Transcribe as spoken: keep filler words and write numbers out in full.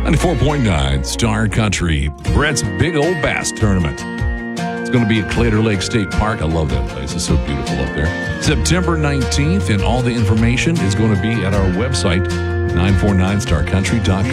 ninety-four point nine Star Country, Brett's Big Old Bass Tournament. It's going to be at Claytor Lake State Park. I love that place. It's so beautiful up there. September nineteenth, and all the information is going to be at our website, nine four nine star country dot com.